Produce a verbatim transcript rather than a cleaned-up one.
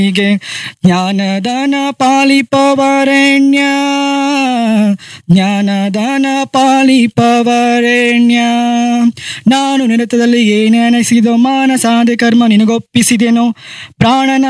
ಹೀಗೆ ಜ್ಞಾನದಾನ ಪಾಲಿಪವರೆಣ್ಯ, ಜ್ಞಾನದಾನ ಪಾಲಿಪವರೆಣ್ಯ. ನಾನು ನಿರತದಲ್ಲಿ ಏನೇ ಅನಿಸಿದೋ ಮಾನಸಾದೆ ಕರ್ಮ ನಿನಗೊಪ್ಪಿಸಿದೆನೋ ಪ್ರಾಣನ